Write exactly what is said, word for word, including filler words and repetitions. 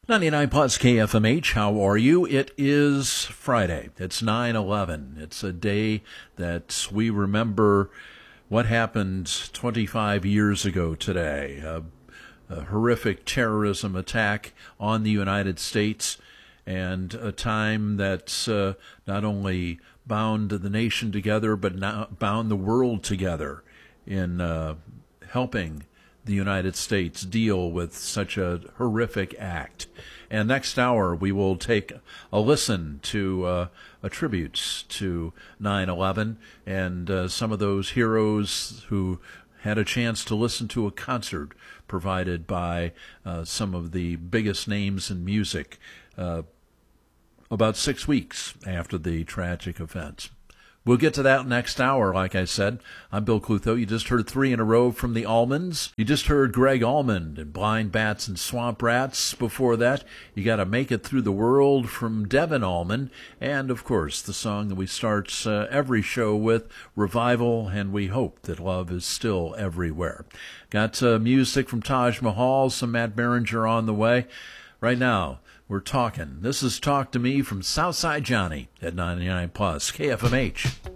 ninety-nine plus K F M H, how are you? It is Friday. It's nine eleven. It's a day that we remember what happened twenty-five years ago today. A, a horrific terrorism attack on the United States, and a time that uh, not only bound the nation together, but now bound the world together in uh, helping the United States deal with such a horrific act. And next hour, we will take a listen to uh, a tribute to nine eleven and uh, some of those heroes who had a chance to listen to a concert provided by uh, some of the biggest names in music uh, about six weeks after the tragic events. We'll get to that next hour, like I said. I'm Bill Clutho. You just heard three in a row from the Almonds. You just heard Greg Almond and Blind Bats and Swamp Rats. Before that, you got to Make It Through the World from Devin Allman. And, of course, the song that we start uh, every show with, Revival, and We Hope That Love Is Still Everywhere. Got uh, music from Taj Mahal, some Matt Berringer on the way. Right now, we're talking. This is Talk to Me from Southside Johnny at ninety-nine plus K F M H.